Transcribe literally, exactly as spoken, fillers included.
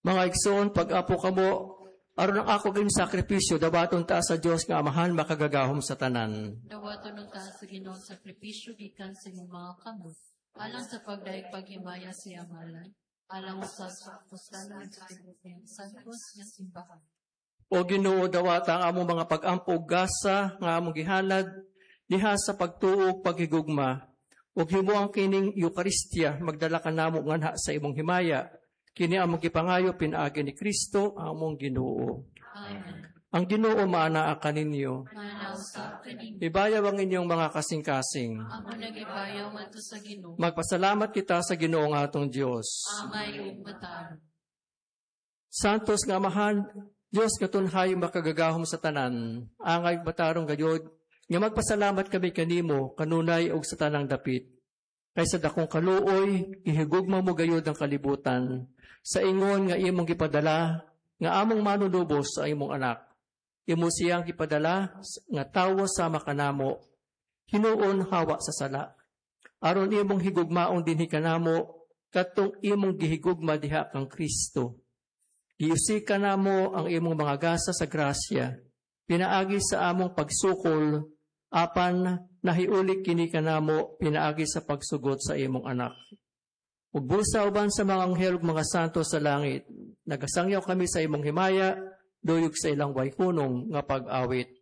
Mga igsoon, pag-apo kamo, aron ang ako kayong sakripisyo, dawaton ta sa Dios nga Amahan makagagahom sa tanan. Dawaton ng taas sa Ginoong sakripisyo, gikan sa inyong mga kamot, alang sa pagdaig paghimaya sa amalan, alang sa sapusan ng santos ng simbahan. O Ginoo, dawata ang among mga pag-ampo gasa nga among gihalad, diha sa pagtuog paghigugma, ug himo ang kining Eucharistia, magdala ka namo nganha sa imong himaya, kini among gipangayo pinaagi ni Kristo ang among Ginoo. Amen. Ang Ginoo maanaa kaninyo. Manaw sa kanin. Ibayaw ang inyong mga kasing-kasing. Ako nagibayaw man to sa Ginoo. Magpasalamat kita sa Ginoo nga atong Dios. Amay ug mataro. Santos nga Amahan, Dios katunhay makagagahom sa tanan. Angay batarong gayod, nga magpasalamat kami kanimo kanunay og sa tanang dapit. Kaysa dakong kaluoy, ihigugma mo gayod ang kalibutan. Sa ingon nga imong gipadala, nga among manunubos sa imong anak. Imo siyang gipadala nga tawo sama kanamo. Hinuon hawa sa sala. Aron imong higugmaon dinhi kanamo, katong imong gihigugma diha kang Kristo. Giusika namo ang imong mga gasa sa grasya. Pinaagi sa among pagsukol, apan nahiulik kini kanamo pinaagi sa pagsugot sa imong anak. Ug bulsa uban sa mga anghel ug mga santo sa langit, nagasangyaw kami sa imong himaya, doyog sa ilang wayhunong nga pag-awit.